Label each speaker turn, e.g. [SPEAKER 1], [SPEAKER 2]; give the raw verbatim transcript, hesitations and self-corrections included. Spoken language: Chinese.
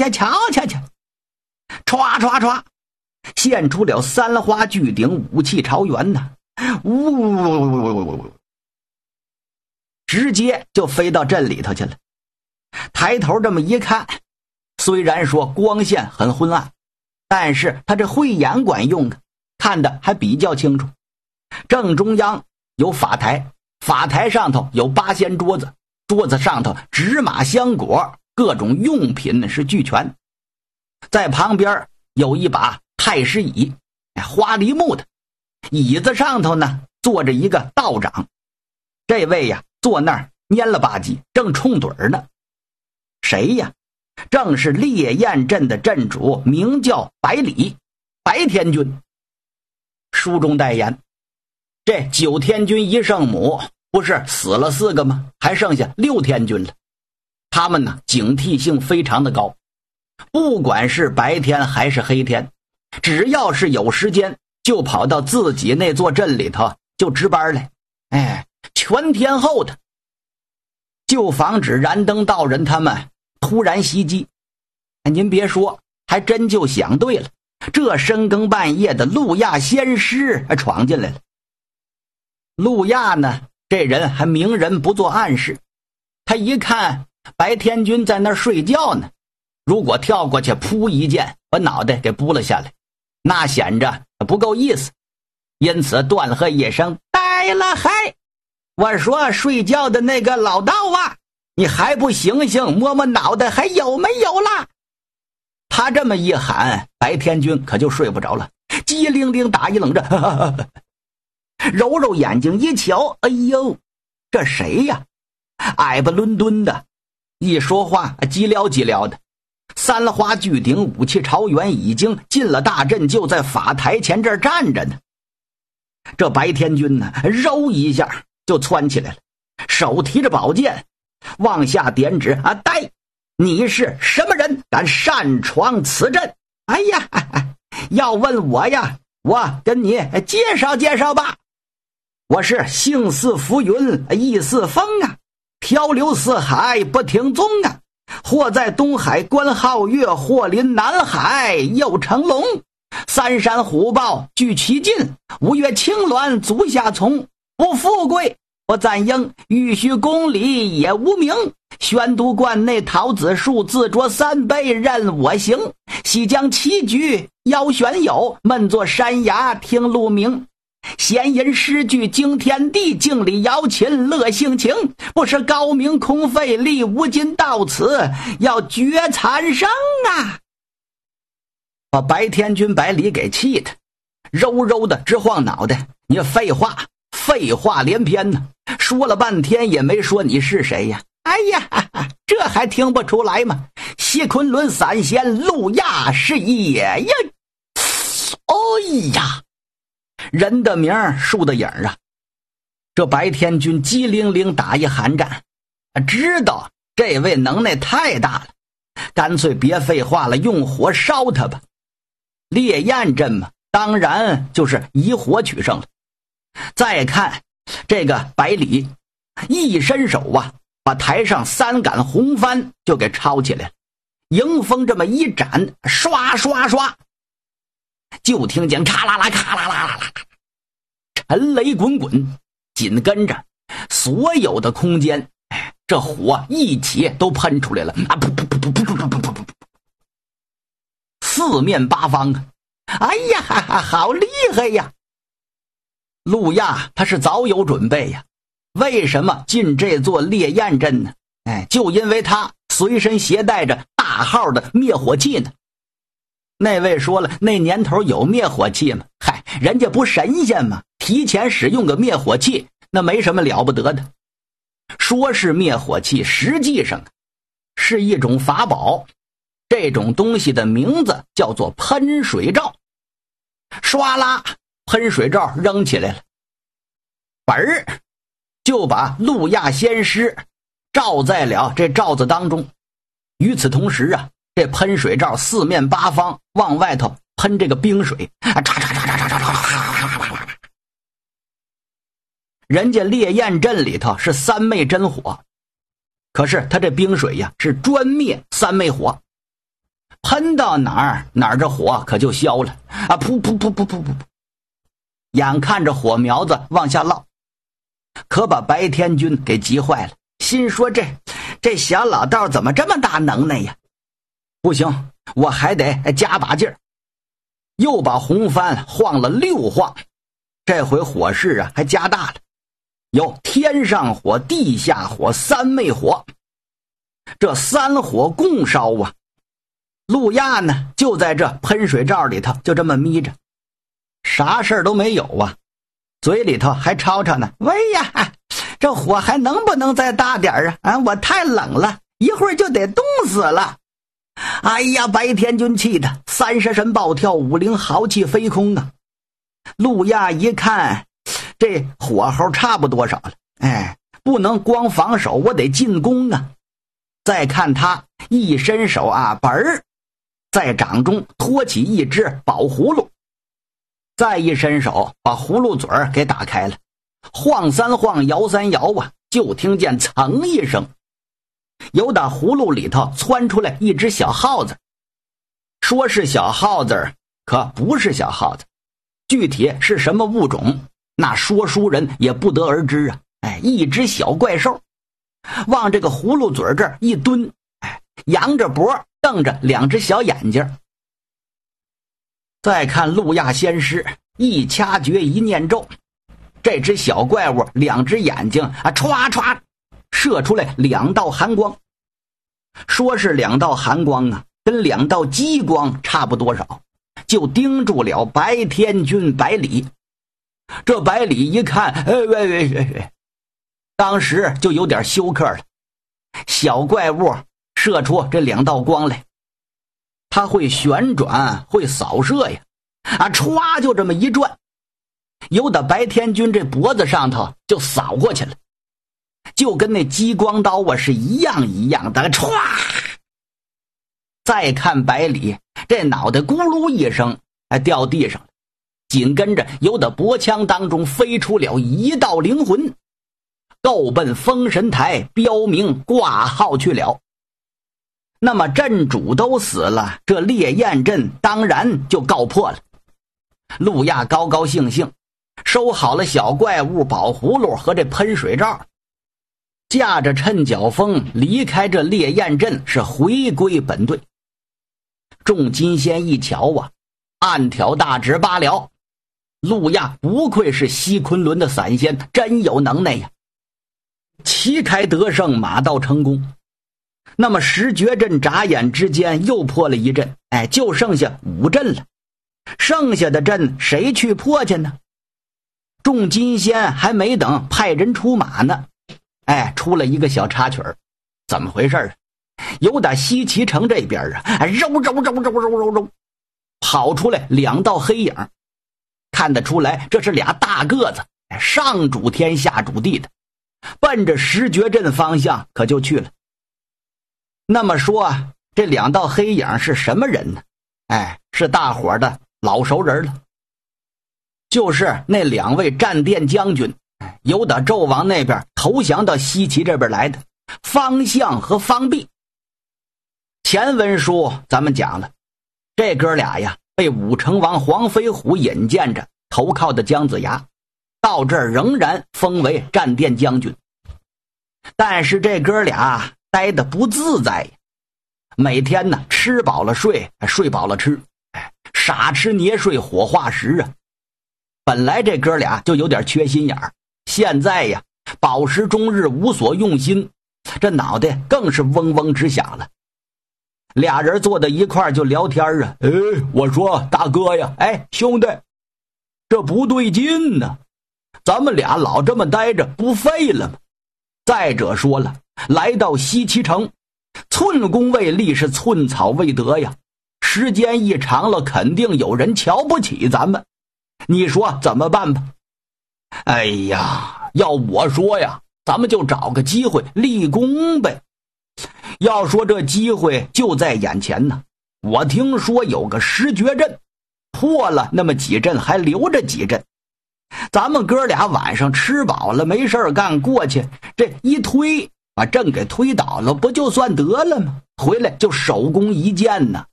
[SPEAKER 1] 去瞧瞧去。唰唰唰，现出了三花巨鼎武器朝元呐！呜，直接就飞到阵里头去了。抬头这么一看，虽然说光线很昏暗，但是他这慧眼管用啊，看得还比较清楚。正中央有法台，法台上头有八仙桌子，桌子上头纸马香果，各种用品是俱全。在旁边有一把太师椅，花梨木的，椅子上头呢坐着一个道长。这位呀坐那儿蔫了吧唧，正冲盹儿呢。谁呀？正是烈焰阵的阵主，名叫百里，白天君。书中代言，这九天君一圣母不是死了四个吗？还剩下六天君了。他们呢警惕性非常的高，不管是白天还是黑天，只要是有时间就跑到自己那座阵里头就值班来，哎，全天候的，就防止燃灯道人他们突然袭击。您别说，还真就想对了，这深更半夜的路亚仙师闯进来了。路亚呢，这人还明人不做暗事，他一看白天君在那儿睡觉呢，如果跳过去噗一剑把脑袋给拨了下来，那显着不够意思，因此断喝一声：呆了嗨！我说睡觉的那个老道啊，你还不醒醒摸摸脑袋还有没有啦？他这么一喊，白天君可就睡不着了，机灵灵打一冷战，呵呵呵，揉揉眼睛一瞧，哎呦，这谁呀？矮巴伦敦的，一说话叽撩叽撩的。三花巨鼎武器朝元已经进了大阵，就在法台前这儿站着呢。这白天君呢，揉一下就窜起来了，手提着宝剑往下点指啊，呆，你是什么人，敢擅闯此阵？哎呀，要问我呀，我跟你介绍介绍吧。我是姓似浮云，意似风啊，漂流四海不停踪啊，或在东海观皓月，或临南海又成龙。三山虎豹俱其尽，五岳青鸾足下从。不富贵不赞英，玉虚宫里也无名。宣都观内桃子树，自酌三杯任我行。西江棋局邀选友，闷坐山崖听鹿鸣。闲吟诗句惊天地，敬礼瑶琴乐性情。不是高明空费力，无尽到此要绝残生啊！把白天君白里给气的柔柔的直晃脑袋。你废话废话连篇呢，说了半天也没说你是谁呀。哎呀，哈哈，这还听不出来吗？西昆仑散仙路亚是也呀！哎呀，人的名树的影啊！这白天君机灵灵打一寒战，知道这位能耐太大了，干脆别废话了，用火烧他吧。烈焰阵嘛，当然就是以火取胜了。再看这个百里，一伸手啊，把台上三杆红帆就给抄起来了，迎风这么一展，刷刷刷，就听见咔啦啦咔啦啦啦啦，沉雷滚滚，紧跟着所有的空间，哎，这火一起都喷出来了啊！噗噗噗噗噗噗噗噗噗，四面八方啊！哎呀，哈哈，好厉害呀！路亚他是早有准备呀，为什么进这座烈焰阵呢？哎，就因为他随身携带着大号的灭火器呢。那位说了，那年头有灭火器吗？嗨，人家不神仙吗？提前使用个灭火器，那没什么了不得的。说是灭火器，实际上是一种法宝。这种东西的名字叫做喷水罩。唰啦，喷水罩扔起来了，本儿就把路亚仙师罩在了这罩子当中。与此同时啊，这喷水罩四面八方往外头喷这个冰水，啊，嚓嚓嚓嚓嚓嚓嚓，人家烈焰阵里头是三昧真火，可是他这冰水呀是专灭三昧火。 喷到哪儿哪儿这火可就消了啊！噗噗噗噗噗噗噗，眼看着火苗子往下落，可把白天军给急坏了，心说这这小老道怎么这么大能耐呀？不行，我还得加把劲儿。又把红帆晃了六晃，这回火势啊还加大了，有天上火、地下火、三昧火，这三火共烧啊。陆亚呢就在这喷水罩里头就这么眯着，啥事儿都没有啊，嘴里头还吵吵呢，喂呀，这火还能不能再大点啊？啊，我太冷了，一会儿就得冻死了。哎呀，白天军气的三十神暴跳，五灵豪气飞空啊！陆亚一看，这火候差不多少了，哎，不能光防守，我得进攻啊！再看他一伸手啊，本儿在掌中托起一只宝葫芦，再一伸手把葫芦嘴儿给打开了，晃三晃，摇三摇啊，就听见噌一声，由打葫芦里头窜出来一只小耗子。说是小耗子，可不是小耗子，具体是什么物种，那说书人也不得而知啊。哎，一只小怪兽，往这个葫芦嘴这儿一蹲，哎，扬着脖，瞪着两只小眼睛。再看陆亚仙师，一掐诀一念咒，这只小怪物两只眼睛啊，歘歘射出来两道寒光。说是两道寒光啊，跟两道激光差不多少，就盯住了白天军百里。这百里一看，哎喂喂喂喂，当时就有点休克了。小怪物射出这两道光来，它会旋转，会扫射呀，啊，歘就这么一转，由打白天军这脖子上头就扫过去了，就跟那激光刀啊是一样一样的，歘。再看百里，这脑袋咕噜一声，哎，掉地上了，紧跟着由打脖腔当中飞出了一道灵魂，够奔封神台标明挂号去了。那么镇主都死了，这烈焰阵当然就告破了。陆亚高高兴兴收好了小怪物、宝葫芦和这喷水罩，驾着趁脚风离开这烈焰阵，是回归本队。众金仙一瞧啊，暗挑大指罢了，陆亚不愧是西昆仑的散仙，真有能耐呀！旗开得胜，马到成功。那么十绝阵眨眼之间又破了一阵，哎，就剩下五阵了。剩下的阵谁去破去呢？众金仙还没等派人出马呢，哎，出了一个小插曲儿。怎么回事啊？由打西岐城这边啊，揉揉揉揉揉揉揉，跑出来两道黑影，看得出来这是俩大个子，上主天下主地的，奔着十绝阵方向可就去了。那么说啊，这两道黑影是什么人呢？哎，是大伙的老熟人了，就是那两位战殿将军，由打纣王那边投降到西岐这边来的方相和方弼。前文书咱们讲了，这哥俩呀被武成王黄飞虎引荐着投靠的姜子牙，到这儿仍然封为战殿将军。但是这哥俩待得不自在，每天呢吃饱了睡，睡饱了吃，哎，傻吃捏睡火化石啊。本来这哥俩就有点缺心眼儿，现在呀饱食终日，无所用心，这脑袋更是嗡嗡直响了。俩人坐在一块儿就聊天啊，哎，我说大哥呀，哎，兄弟，这不对劲呢，咱们俩老这么待着不废了吗？再者说了，来到西岐城，寸功未立是寸草未得呀，时间一长了，肯定有人瞧不起咱们，你说怎么办吧？哎呀，要我说呀，咱们就找个机会立功呗。要说这机会就在眼前呢，我听说有个十绝阵，破了那么几阵，还留着几阵。咱们哥俩晚上吃饱了没事干，过去这一推，把阵给推倒了，不就算得了吗？回来就手工一剑呢。